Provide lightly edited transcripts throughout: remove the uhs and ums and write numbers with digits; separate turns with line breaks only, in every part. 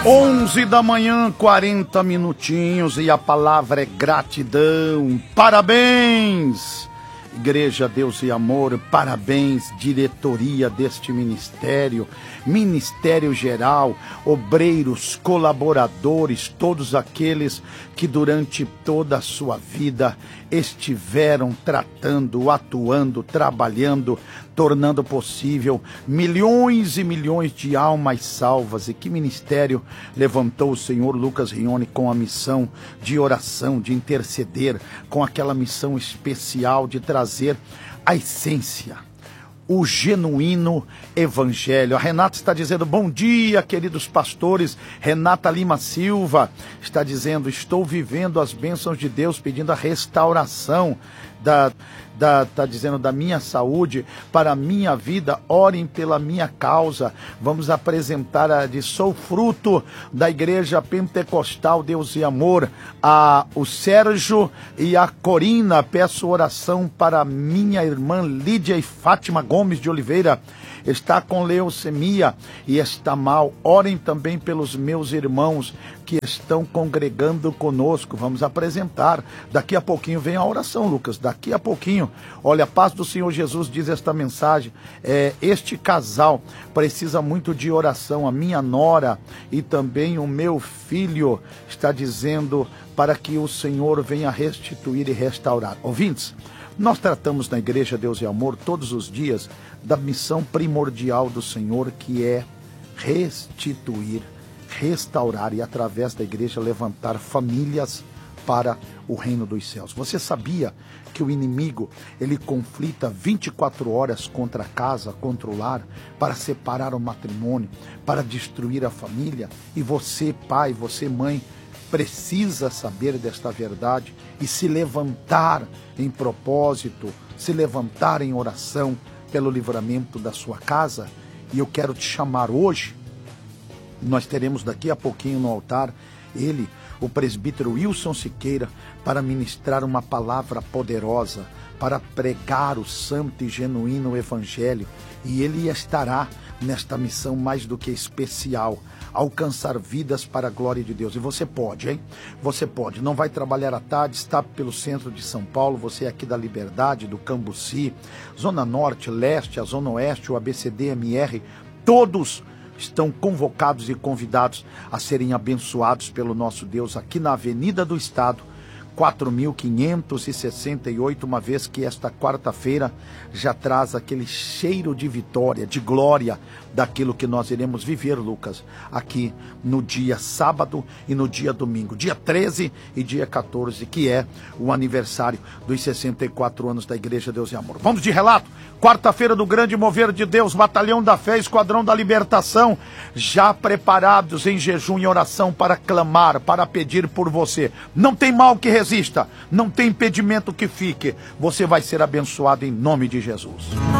11 da manhã, 40 minutinhos, e a palavra é gratidão. Parabéns, Igreja Deus e Amor, parabéns, diretoria deste ministério, Ministério Geral, obreiros, colaboradores, todos aqueles que durante toda a sua vida estiveram tratando, atuando, trabalhando, tornando possível milhões e milhões de almas salvas. E que ministério levantou o Senhor Lucas Rione com a missão de oração, de interceder, com aquela missão especial de trazer a essência, o genuíno evangelho. A Renata está dizendo: bom dia, queridos pastores. Renata Lima Silva está dizendo: estou vivendo as bênçãos de Deus, pedindo a restauração tá dizendo da minha saúde, para a minha vida, orem pela minha causa. Vamos apresentar sou fruto da Igreja Pentecostal Deus e Amor, o Sérgio e a Corina. Peço oração para minha irmã Lídia e Fátima Gomes de Oliveira, está com leucemia e está mal. Orem também pelos meus irmãos que estão congregando conosco. Vamos apresentar. Daqui a pouquinho vem a oração, Lucas. Daqui a pouquinho. Olha, a paz do Senhor Jesus diz esta mensagem. Este casal precisa muito de oração. A minha nora e também o meu filho está dizendo para que o Senhor venha restituir e restaurar. Ouvintes, nós tratamos na Igreja Deus e Amor todos os dias da missão primordial do Senhor, que é restituir, restaurar e, através da igreja, levantar famílias para o reino dos céus. Você sabia que o inimigo, ele conflita 24 horas contra a casa, contra o lar, para separar o matrimônio, para destruir a família? E você, pai, você, mãe, precisa saber desta verdade e se levantar em propósito, se levantar em oração pelo livramento da sua casa. E eu quero te chamar hoje. Nós teremos daqui a pouquinho no altar ele, o presbítero Wilson Siqueira, para ministrar uma palavra poderosa, para pregar o santo e genuíno evangelho. E ele estará nesta missão mais do que especial, alcançar vidas para a glória de Deus. E você pode, hein? Você pode. Não vai trabalhar à tarde, está pelo centro de São Paulo, você é aqui da Liberdade, do Cambuci, Zona Norte, Leste, a Zona Oeste, o ABCD-MR, todos estão convocados e convidados a serem abençoados pelo nosso Deus aqui na Avenida do Estado, 4.568, uma vez que esta quarta-feira já traz aquele cheiro de vitória, de glória, daquilo que nós iremos viver, Lucas, aqui no dia sábado e no dia domingo, dia 13 e dia 14, que é o aniversário dos 64 anos da Igreja Deus e Amor. Vamos de relato. Quarta-feira do grande mover de Deus, Batalhão da Fé, Esquadrão da Libertação, já preparados em jejum e oração para clamar, para pedir por você. Não tem mal que resista, não tem impedimento que fique. Você vai ser abençoado em nome de Jesus.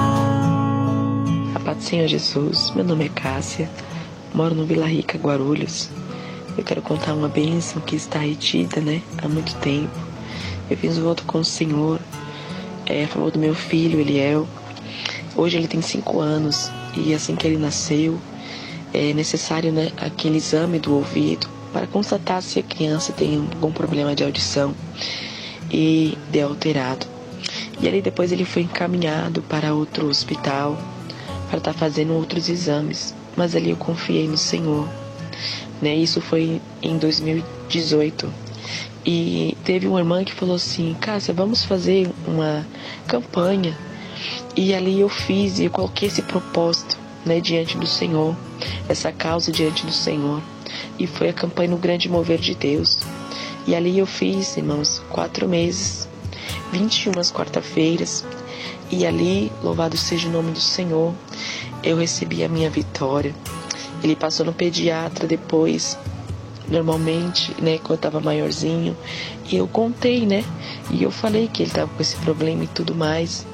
A paz do Senhor Jesus, meu nome é Cássia, moro no Vila Rica, Guarulhos. Eu quero contar uma bênção que está retida, há muito tempo. Eu fiz um voto com o Senhor, a favor do meu filho, Eliel. Hoje ele tem 5 anos e assim que ele nasceu, é necessário aquele exame do ouvido para constatar se a criança tem algum problema de audição e de alterado. E ali depois ele foi encaminhado para outro hospital para estar fazendo outros exames, mas ali eu confiei no Senhor. Isso foi em 2018. E teve uma irmã que falou assim: Cássia, vamos fazer uma campanha. E ali eu fiz e eu coloquei esse propósito diante do Senhor, essa causa diante do Senhor. E foi a campanha no Grande Mover de Deus. E ali eu fiz, irmãos, 4 meses, 21 quarta-feiras. E ali, louvado seja o nome do Senhor, eu recebi a minha vitória. Ele passou no pediatra depois, normalmente, quando eu estava maiorzinho. E eu contei, e eu falei que ele estava com esse problema e tudo mais.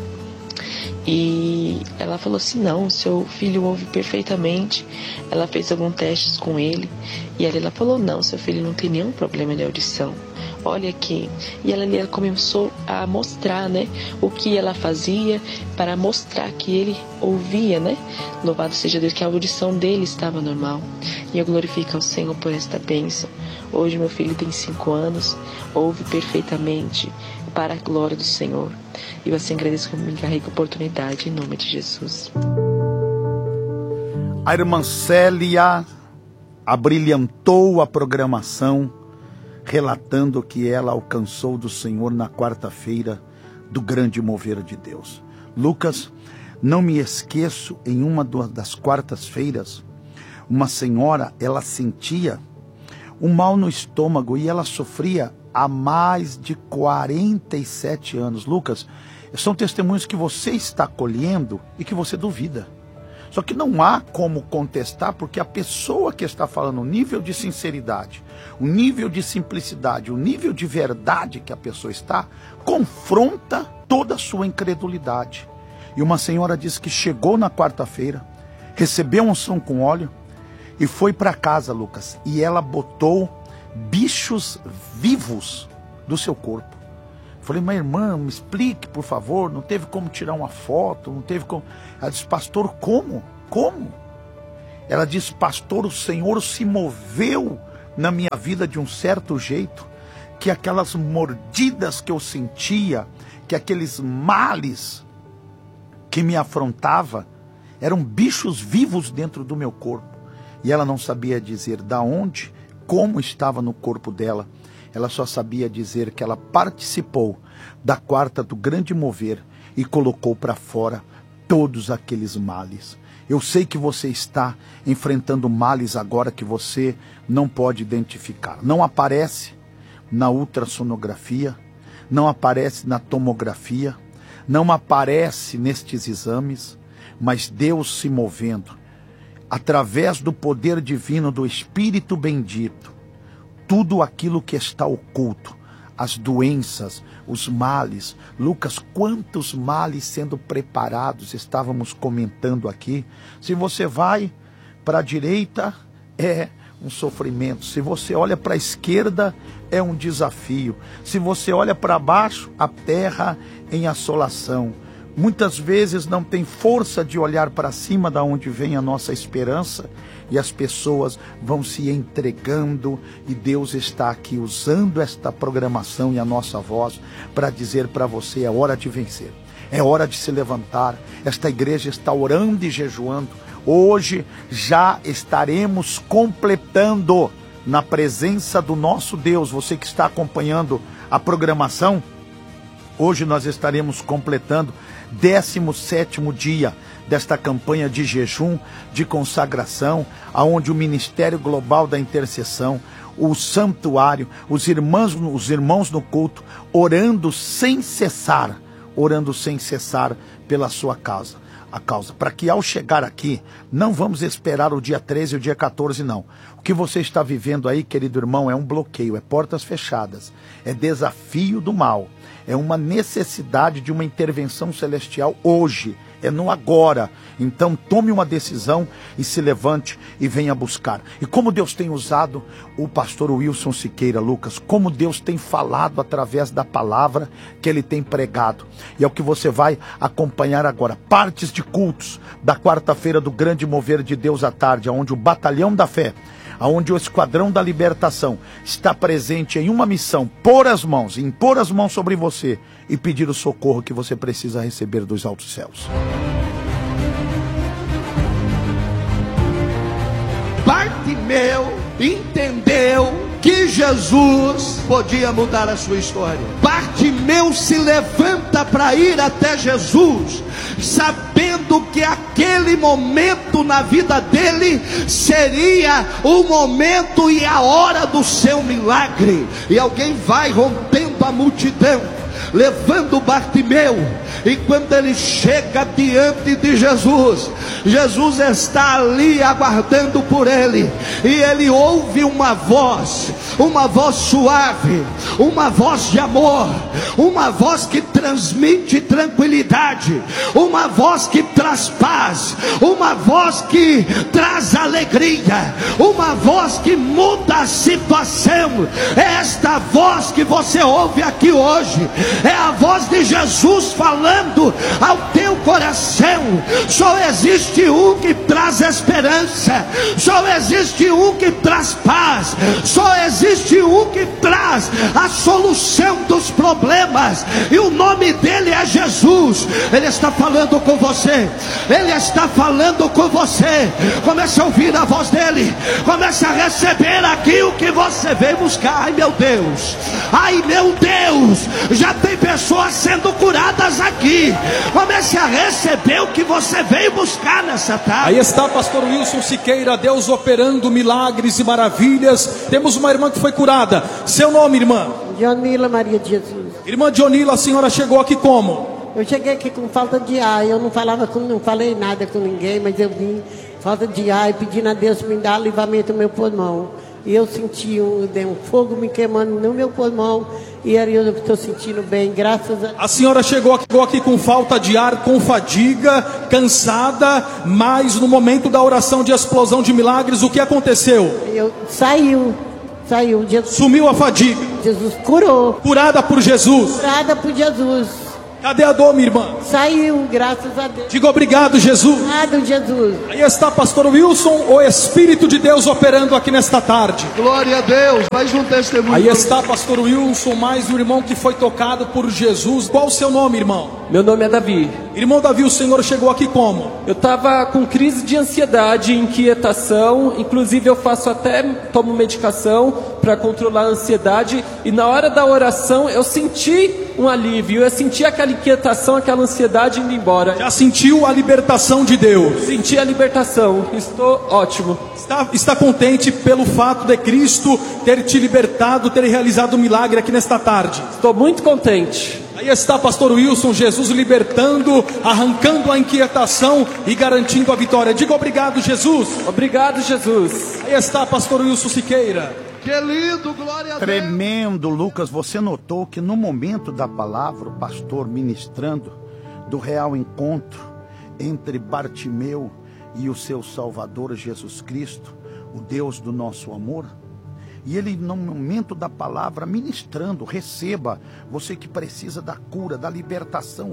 E ela falou assim: não, seu filho ouve perfeitamente. Ela fez alguns testes com ele e ali ela falou: não, seu filho não tem nenhum problema de audição. olha aqui. E ela começou a mostrar, né, o que ela fazia, para mostrar que ele ouvia, né? Louvado seja Deus, que a audição dele estava normal. E eu glorifico ao Senhor por esta bênção. Hoje meu filho tem 5 anos, ouve perfeitamente, para a glória do Senhor. E eu assim agradeço que me encarregue a oportunidade, em nome de Jesus.
A irmã Célia abrilhantou a programação, relatando que ela alcançou do Senhor na quarta-feira do grande mover de Deus. Lucas, não me esqueço, em uma das quartas-feiras, uma senhora, ela sentia um mal no estômago e ela sofria há mais de 47 anos. Lucas, são testemunhos que você está colhendo e que você duvida. Só que não há como contestar, porque a pessoa que está falando, o nível de sinceridade, o nível de simplicidade, o nível de verdade que a pessoa está, confronta toda a sua incredulidade. E uma senhora disse que chegou na quarta-feira, recebeu unção com óleo e foi para casa, Lucas. E ela botou bichos vivos do seu corpo. Falei, mas irmã, me explique, por favor, não teve como tirar uma foto, não teve como... Ela disse, pastor, como? Como? Ela disse, pastor, o Senhor se moveu na minha vida de um certo jeito, que aquelas mordidas que eu sentia, que aqueles males que me afrontava, eram bichos vivos dentro do meu corpo. E ela não sabia dizer da onde, como estava no corpo dela. Ela só sabia dizer que ela participou da quarta do grande mover e colocou para fora todos aqueles males. Eu sei que você está enfrentando males agora que você não pode identificar. Não aparece na ultrassonografia, não aparece na tomografia, não aparece nestes exames, mas Deus se movendo, através do poder divino do Espírito bendito, tudo aquilo que está oculto, as doenças, os males. Lucas, quantos males sendo preparados, estávamos comentando aqui. Se você vai para a direita, é um sofrimento. Se você olha para a esquerda, é um desafio. Se você olha para baixo, a terra em assolação. Muitas vezes não tem força de olhar para cima, da onde vem a nossa esperança, e as pessoas vão se entregando, e Deus está aqui usando esta programação e a nossa voz para dizer para você, é hora de vencer, é hora de se levantar. Esta igreja está orando e jejuando. Hoje já estaremos completando, na presença do nosso Deus, você que está acompanhando a programação, hoje nós estaremos completando 17º dia desta campanha de jejum, de consagração, aonde o Ministério Global da Intercessão, o santuário, os irmãos no culto, orando sem cessar pela sua causa. Para que ao chegar aqui, não vamos esperar o dia 13 e o dia 14, não. O que você está vivendo aí, querido irmão, é um bloqueio, é portas fechadas, é desafio do mal, é uma necessidade de uma intervenção celestial hoje, é no agora. Então tome uma decisão e se levante e venha buscar. E como Deus tem usado o pastor Wilson Siqueira, Lucas, como Deus tem falado através da palavra que ele tem pregado. E é o que você vai acompanhar agora. Partes de cultos da quarta-feira do grande mover de Deus à tarde, onde o batalhão da fé, onde o esquadrão da libertação está presente em uma missão, impor as mãos sobre você e pedir o socorro que você precisa receber dos altos céus.
Bartimeu entendeu que Jesus podia mudar a sua história. Bartimeu se levanta para ir até Jesus, sabendo que aquele momento na vida dele seria o momento e a hora do seu milagre. E alguém vai rompendo a multidão, levando Bartimeu E quando ele chega diante de Jesus, Jesus está ali aguardando por ele, e ele ouve uma voz suave, uma voz de amor, uma voz que transmite tranquilidade, uma voz que traz paz, uma voz que traz alegria, uma voz que muda a situação. É esta voz que você ouve aqui hoje, é a voz de Jesus falando ao teu coração. Só existe um que traz esperança, só existe um que traz paz, só existe um que traz a solução dos problemas, e o nome dele é Jesus. Ele está falando com você, ele está falando com você. Comece a ouvir a voz dele, comece a receber aquilo que você veio buscar. Ai meu Deus, ai meu Deus, já tem pessoas sendo curadas aqui. Comece a receber o que você veio buscar nessa tarde.
Aí está pastor Wilson Siqueira, Deus operando milagres e maravilhas. Temos uma irmã que foi curada. Seu nome, irmã?
Dionila Maria de Jesus.
Irmã Dionila, a senhora chegou aqui como?
Eu cheguei aqui com falta de ar. Eu não falei nada com ninguém, mas eu vim falta de ar e pedindo a Deus me dar livramento no meu pulmão. E eu senti um fogo me queimando no meu pulmão, e aí eu estou sentindo bem, graças a Deus.
A senhora chegou aqui com falta de ar, com fadiga, cansada, mas no momento da oração de explosão de milagres, o que aconteceu?
Saiu. Jesus,
sumiu a fadiga.
Jesus curou.
Curada por Jesus.
Curada por Jesus.
Cadê a dor, minha irmã?
Saiu, graças a Deus.
Diga obrigado, Jesus.
Obrigado, Jesus.
Aí está pastor Wilson, o Espírito de Deus operando aqui nesta tarde.
Glória a Deus, mais um testemunho.
Aí está pastor Wilson, mais um irmão que foi tocado por Jesus. Qual o seu nome, irmão?
Meu nome é Davi.
Irmão Davi, o senhor chegou aqui como?
Eu estava com crise de ansiedade, inquietação. Inclusive eu tomo medicação para controlar a ansiedade. E na hora da oração eu senti um alívio. Eu senti aquela inquietação, aquela ansiedade indo embora.
Já sentiu a libertação de Deus?
Senti a libertação. Estou ótimo.
Está contente pelo fato de Cristo ter te libertado, ter realizado um milagre aqui nesta tarde?
Estou muito contente.
Aí está pastor Wilson, Jesus libertando, arrancando a inquietação e garantindo a vitória. Diga obrigado, Jesus.
Obrigado, Jesus.
Aí está pastor Wilson Siqueira.
Que lindo, glória a Deus.
Tremendo, Lucas. Você notou que no momento da palavra, o pastor ministrando do real encontro entre Bartimeu e o seu Salvador Jesus Cristo, o Deus do nosso amor, e ele no momento da palavra ministrando, receba, você que precisa da cura, da libertação,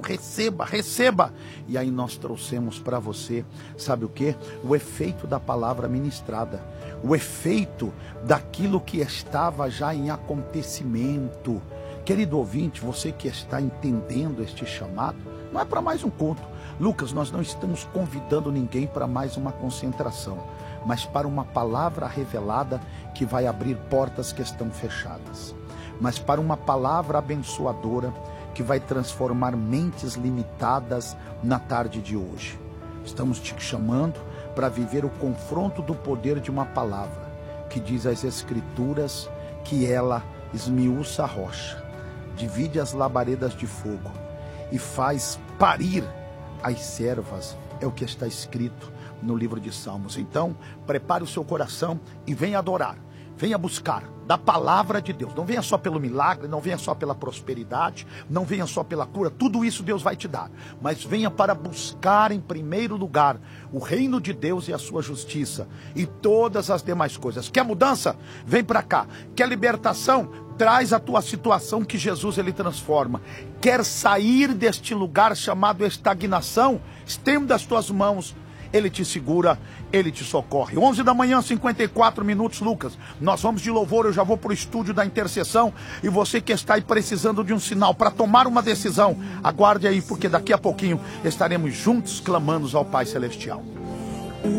receba. E aí nós trouxemos para você, sabe o que? O efeito da palavra ministrada, o efeito daquilo que estava já em acontecimento. Querido ouvinte, você que está entendendo este chamado, não é para mais um culto. Lucas, nós não estamos convidando ninguém para mais uma concentração, mas para uma palavra revelada que vai abrir portas que estão fechadas, mas para uma palavra abençoadora que vai transformar mentes limitadas na tarde de hoje. Estamos te chamando para viver o confronto do poder de uma palavra que diz as Escrituras que ela esmiuça a rocha, divide as labaredas de fogo e faz parir as servas, é o que está escrito no livro de Salmos. Então, prepare o seu coração e venha adorar, venha buscar da palavra de Deus. Não venha só pelo milagre, não venha só pela prosperidade, não venha só pela cura, tudo isso Deus vai te dar, mas venha para buscar em primeiro lugar o reino de Deus e a sua justiça, e todas as demais coisas. Quer mudança? Vem para cá. Quer libertação? Traz a tua situação que Jesus ele transforma. Quer sair deste lugar chamado estagnação? Estenda as tuas mãos, Ele te segura, Ele te socorre. 11 da manhã, 54 minutos, Lucas. Nós vamos de louvor, eu já vou para o estúdio da intercessão. E você que está aí precisando de um sinal para tomar uma decisão, aguarde aí, porque daqui a pouquinho estaremos juntos clamando ao Pai Celestial.